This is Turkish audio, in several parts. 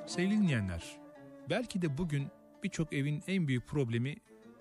Sevgili dinleyenler, belki de bugün birçok evin en büyük problemi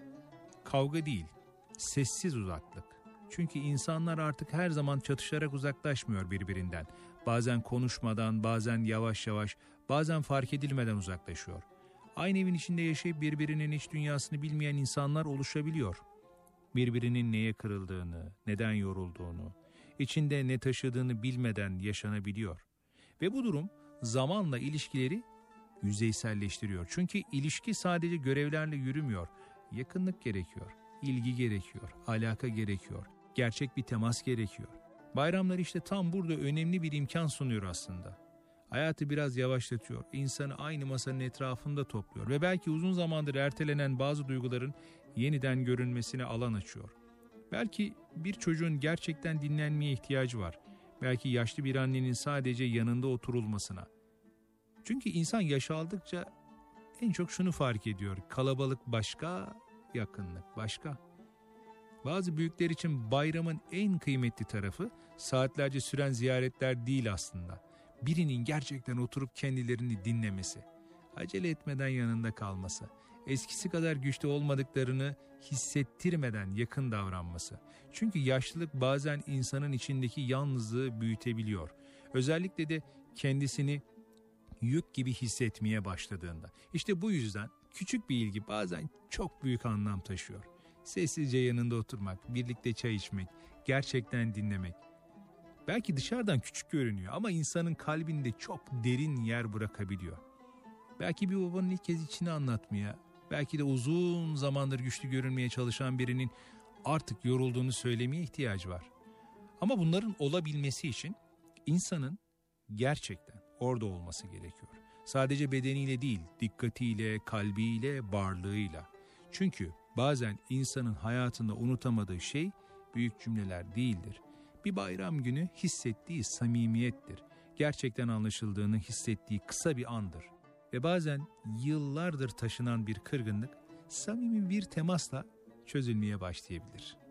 kavga değil, sessiz uzaklık. Çünkü insanlar artık her zaman çatışarak uzaklaşmıyor birbirinden. Bazen konuşmadan, bazen yavaş yavaş, bazen fark edilmeden uzaklaşıyor. Aynı evin içinde yaşayıp birbirinin iç dünyasını bilmeyen insanlar oluşabiliyor. Birbirinin neye kırıldığını, neden yorulduğunu, içinde ne taşıdığını bilmeden yaşanabiliyor. Ve bu durum zamanla ilişkileri yüzeyselleştiriyor. Çünkü ilişki sadece görevlerle yürümüyor. Yakınlık gerekiyor, ilgi gerekiyor, alaka gerekiyor, gerçek bir temas gerekiyor. Bayramlar işte tam burada önemli bir imkan sunuyor aslında. Hayatı biraz yavaşlatıyor, insanı aynı masanın etrafında topluyor ve belki uzun zamandır ertelenen bazı duyguların yeniden görünmesine alan açıyor. Belki bir çocuğun gerçekten dinlenmeye ihtiyacı var. Belki yaşlı bir annenin sadece yanında oturulmasına. Çünkü insan yaş aldıkça en çok şunu fark ediyor: kalabalık başka, yakınlık başka. Bazı büyükler için bayramın en kıymetli tarafı saatlerce süren ziyaretler değil aslında. Birinin gerçekten oturup kendilerini dinlemesi, acele etmeden yanında kalması, eskisi kadar güçlü olmadıklarını hissettirmeden yakın davranması. Çünkü yaşlılık bazen insanın içindeki yalnızlığı büyütebiliyor. Özellikle de kendisini yük gibi hissetmeye başladığında. İşte bu yüzden küçük bir ilgi bazen çok büyük anlam taşıyor. Sessizce yanında oturmak, birlikte çay içmek, gerçekten dinlemek. Belki dışarıdan küçük görünüyor ama insanın kalbinde çok derin yer bırakabiliyor. Belki bir babanın ilk kez içini anlatmaya, belki de uzun zamandır güçlü görünmeye çalışan birinin artık yorulduğunu söylemeye ihtiyacı var. Ama bunların olabilmesi için insanın gerçekten orada olması gerekiyor. Sadece bedeniyle değil, dikkatiyle, kalbiyle, varlığıyla. Çünkü bazen insanın hayatında unutamadığı şey büyük cümleler değildir. Bir bayram günü hissettiği samimiyettir. Gerçekten anlaşıldığını hissettiği kısa bir andır. Ve bazen yıllardır taşınan bir kırgınlık samimi bir temasla çözülmeye başlayabilir.